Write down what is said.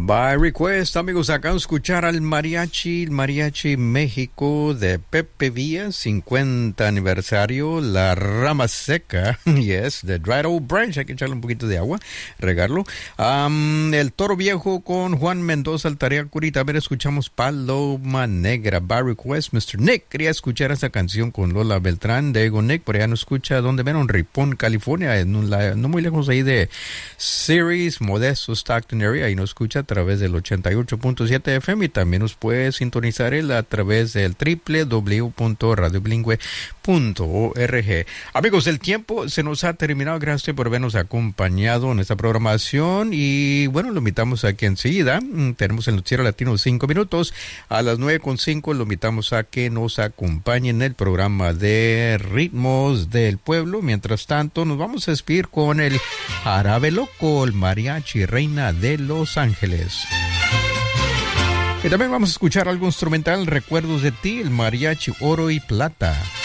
By request, amigos, acá escuchar al Mariachi México de Pepe Villa, 50 aniversario, La Rama Seca, yes, de Dried Old Branch, hay que echarle un poquito de agua, regarlo. El Toro Viejo con Juan Mendoza, Altaria Curi, también escuchamos Paloma Negra, by request, Mr. Nick, quería escuchar esa canción con Lola Beltrán, Diego Nick, por allá nos escucha, donde ven, en Ripon, California, no muy lejos ahí de Ceres, Modesto, Stockton area, ahí nos escucha a través del 88.7 FM y también nos puede sintonizar él a través del www.radiobilingüe.org. Amigos, el tiempo se nos ha terminado. Gracias por habernos acompañado en esta programación y bueno, lo invitamos a que enseguida tenemos el Noticiero Latino 5 minutos. A las 9:05 lo invitamos a que nos acompañe en el programa de Ritmos del Pueblo. Mientras tanto, nos vamos a despedir con el Jarabe Loco, el Mariachi Reina de Los Ángeles. Y también vamos a escuchar algo instrumental, Recuerdos de ti, el Mariachi Oro y Plata.